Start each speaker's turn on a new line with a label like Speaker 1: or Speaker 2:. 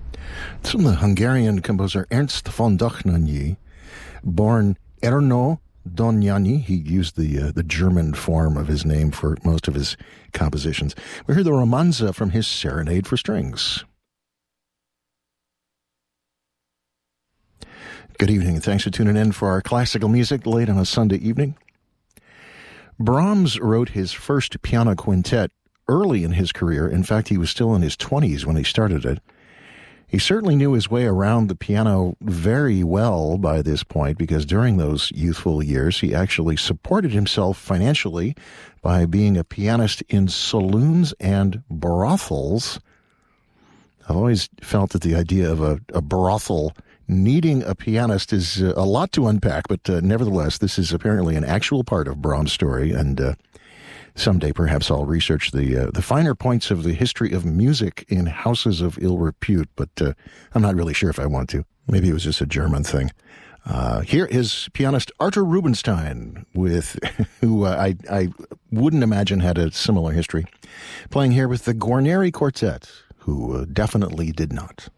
Speaker 1: It's from the Hungarian composer Ernst von Dohnányi, born Erno Dohnányi. He used the German form of his name for most of his compositions. We heard the romanza from his Serenade for Strings. Good evening, and thanks for tuning in for our classical music late on a Sunday evening. Brahms wrote his first piano quintet early in his career. In fact, he was still in his 20s when he started it. He certainly knew his way around the piano very well by this point, because during those youthful years, he actually supported himself financially by being a pianist in saloons and brothels. I've always felt that the idea of a brothel needing a pianist is a lot to unpack, but nevertheless, this is apparently an actual part of Brahms' story, and someday perhaps I'll research the finer points of the history of music in houses of ill repute, but I'm not really sure if I want to. Maybe it was just a German thing. Here is pianist Artur Rubinstein, who I wouldn't imagine had a similar history, playing here with the Guarneri Quartet, who definitely did not.